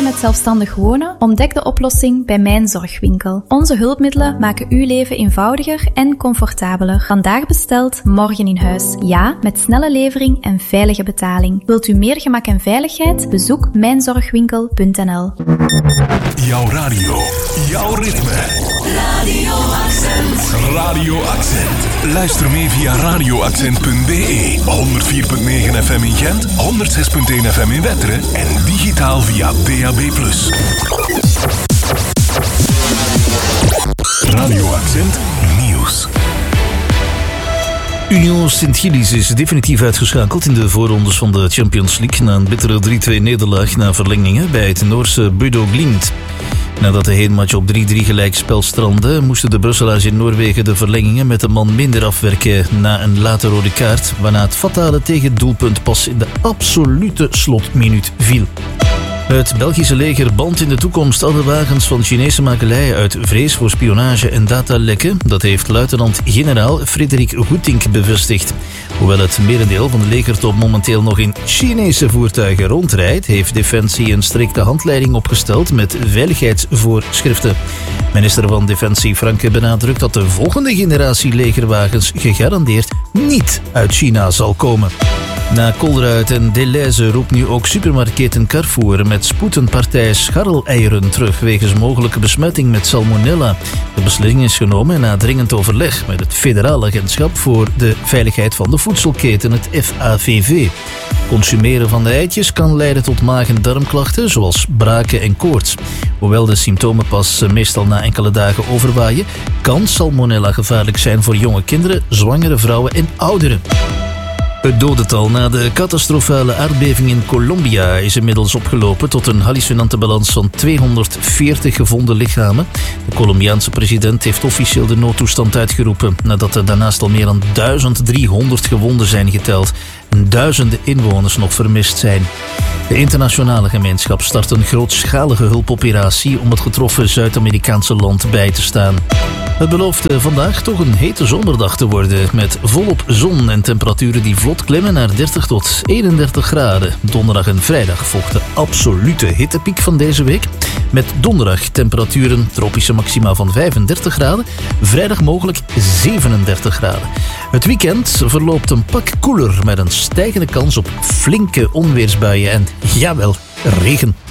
met zelfstandig wonen? Ontdek de oplossing bij Mijn Zorgwinkel. Onze hulpmiddelen maken uw leven eenvoudiger en comfortabeler. Vandaag besteld, morgen in huis. Ja, met snelle levering en veilige betaling. Wilt u meer gemak en veiligheid? Bezoek mijnzorgwinkel.nl. Jouw radio, jouw ritme. Radio Accent. Radio Accent. Luister mee via radioaccent.be. 104.9 FM in Gent, 106.1 FM in Wetteren en digitaal via DAB+. Radio Accent Nieuws. Union Sint-Gilles is definitief uitgeschakeld in de voorrondes van de Champions League na een bittere 3-2-nederlaag na verlengingen bij het Noorse Bodø Glimt. Nadat de heenmatch op 3-3 gelijkspel strandde, moesten de Brusselaars in Noorwegen de verlengingen met een man minder afwerken na een late rode kaart, waarna het fatale tegendoelpunt pas in de absolute slotminuut viel. Het Belgische leger bant in de toekomst alle wagens van Chinese makelij uit vrees voor spionage en datalekken. Dat heeft luitenant-generaal Frederik Goetink bevestigd. Hoewel het merendeel van de legertop momenteel nog in Chinese voertuigen rondrijdt, heeft Defensie een strikte handleiding opgesteld met veiligheidsvoorschriften. Minister van Defensie Franke benadrukt dat de volgende generatie legerwagens gegarandeerd niet uit China zal komen. Na Colruyt en Delhaize roept nu ook supermarktketen Carrefour met spoed een partij scharreleieren terug wegens mogelijke besmetting met salmonella. De beslissing is genomen na dringend overleg met het Federaal Agentschap voor de Veiligheid van de Voedselketen, het FAVV. Consumeren van de eitjes kan leiden tot maag- en darmklachten zoals braken en koorts. Hoewel de symptomen pas meestal na enkele dagen overwaaien, kan salmonella gevaarlijk zijn voor jonge kinderen, zwangere vrouwen en ouderen. Het dodental na de catastrofale aardbeving in Colombia is inmiddels opgelopen tot een hallucinante balans van 240 gevonden lichamen. De Colombiaanse president heeft officieel de noodtoestand uitgeroepen nadat er daarnaast al meer dan 1300 gewonden zijn geteld en duizenden inwoners nog vermist zijn. De internationale gemeenschap start een grootschalige hulpoperatie om het getroffen Zuid-Amerikaanse land bij te staan. Het belooft vandaag toch een hete zomerdag te worden met volop zon en temperaturen die vlot klimmen naar 30 tot 31 graden. Donderdag en vrijdag volgt de absolute hittepiek van deze week. Met donderdag temperaturen tropische maxima van 35 graden, vrijdag mogelijk 37 graden. Het weekend verloopt een pak koeler met een stijgende kans op flinke onweersbuien en jawel, regen.